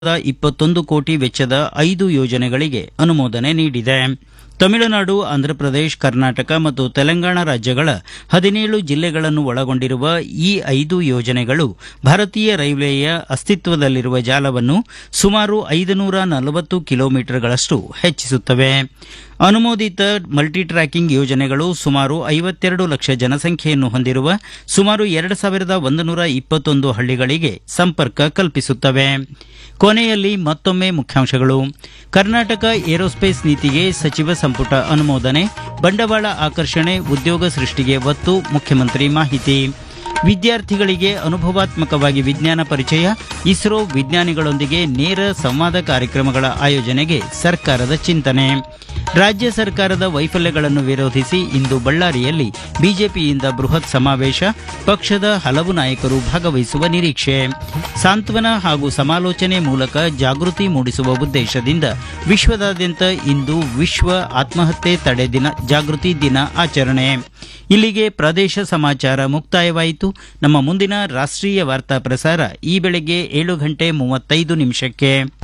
21 ಕೋಟಿ ವೆಚ್ಚದ 5 ಯೋಜನೆಗಳಿಗೆ ಅನುಮೋದನೆ ನೀಡಿದೆ. ತಮಿಳುನಾಡು, ಆಂಧ್ರಪ್ರದೇಶ, ಕರ್ನಾಟಕ ಮತ್ತು ತೆಲಂಗಾಣ ರಾಜ್ಯಗಳ 17 ಜಿಲ್ಲೆಗಳನ್ನು ಒಳಗೊಂಡಿರುವ ಈ 5 ಯೋಜನೆಗಳು ಭಾರತೀಯ ರೈಲ್ವೆಯ ಅಸ್ತಿತ್ವದಲ್ಲಿರುವ ಜಾಲವನ್ನು ಸುಮಾರು 540 ಕಿಲೋಮೀಟರ್ಗಳಷ್ಟು ಹೆಚ್ಚಿಸುತ್ತವೆ. ಅನುಮೋದಿತ ಮಲ್ಟಿ ಟ್ರ್ಯಾಕಿಂಗ್ ಯೋಜನೆಗಳು ಸುಮಾರು 52 ಲಕ್ಷ ಜನಸಂಖ್ಯೆಯನ್ನು ಹೊಂದಿರುವ ಸುಮಾರು 2121 ಹಳ್ಳಿಗಳಿಗೆ ಸಂಪರ್ಕ ಕಲ್ಪಿಸುತ್ತವೆ. ಕೊನೆಯಲ್ಲಿ ಮತ್ತೊಮ್ಮೆ ಮುಖ್ಯಾಂಶಗಳು. ಕರ್ನಾಟಕ ಏರೋಸ್ಪೇಸ್ ನೀತಿಗೆ ಸಚಿವ ಸಂಪುಟ ಅನುಮೋದನೆ, ಬಂಡವಾಳ ಆಕರ್ಷಣೆ, ಉದ್ಯೋಗ ಸೃಷ್ಟಿಗೆ ಒತ್ತು, ಮುಖ್ಯಮಂತ್ರಿ ಮಾಹಿತಿ. ವಿದ್ಯಾರ್ಥಿಗಳಿಗೆ ಅನುಭವಾತ್ಮಕವಾಗಿ ವಿಜ್ಞಾನ ಪರಿಚಯ, ಇಸ್ರೋ ವಿಜ್ಞಾನಿಗಳೊಂದಿಗೆ ನೇರ ಸಂವಾದ ಕಾರ್ಯಕ್ರಮಗಳ ಆಯೋಜನೆಗೆ ಸರ್ಕಾರದ ಚಿಂತನೆ. ರಾಜ್ಯ ಸರ್ಕಾರದ ವೈಫಲ್ಯಗಳನ್ನು ವಿರೋಧಿಸಿ ಇಂದು ಬಳ್ಳಾರಿಯಲ್ಲಿ ಬಿಜೆಪಿಯಿಂದ ಬೃಹತ್ ಸಮಾವೇಶ, ಪಕ್ಷದ ಹಲವು ನಾಯಕರು ಭಾಗವಹಿಸುವ ನಿರೀಕ್ಷೆ. ಸಾಂತ್ವನ ಹಾಗೂ ಸಮಾಲೋಚನೆ ಮೂಲಕ ಜಾಗೃತಿ ಮೂಡಿಸುವ ಉದ್ದೇಶದಿಂದ ವಿಶ್ವದಾದ್ಯಂತ ಇಂದು ವಿಶ್ವ ಆತ್ಮಹತ್ಯೆ ತಡೆ ದಿನ ಜಾಗೃತಿ ದಿನ ಆಚರಣೆ. ಇಲ್ಲಿಗೆ ಪ್ರದೇಶ ಸಮಾಚಾರ ಮುಕ್ತಾಯವಾಯಿತು. ನಮ್ಮ ಮುಂದಿನ ರಾಷ್ಟ್ರೀಯ ವಾರ್ತಾ ಪ್ರಸಾರ ಈ ಬೆಳಗ್ಗೆ 7:35 ನಿಮಿಷಕ್ಕೆ.